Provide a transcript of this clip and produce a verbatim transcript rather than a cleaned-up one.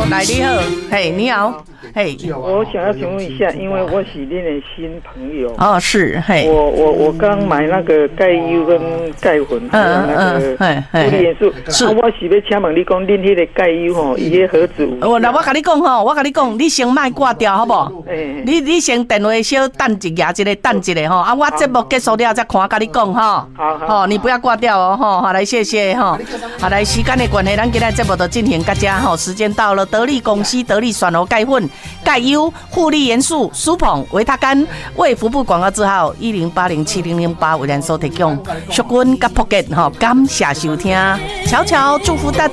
来你好，嘿，你好，嘿， 我想要请问一下，因为我是您的新朋友。 哦，是，嘿， 我我我刚买那个钙优跟钙粉，还有那个负离元素。是，啊、我是要请问你讲，恁迄个钙优吼，伊迄盒子有？ 我那我跟你讲吼，我跟你讲，你先卖挂掉好不好？欸、你你先电话小等一下，一个等一个吼，啊，我节目结束了再看，跟你讲吼。好好。哦，你不要挂掉哦，吼，好来，谢谢吼。好来，时间的关系，咱今日节目就进行到这吼，时间到了，得力公司得力选活钙粉、钙优、护力元素、舒捧、维他甘为服务广告字号一零八零七零零八为咱所提供，淑君甲福建吼，感谢收听，悄悄祝福大家。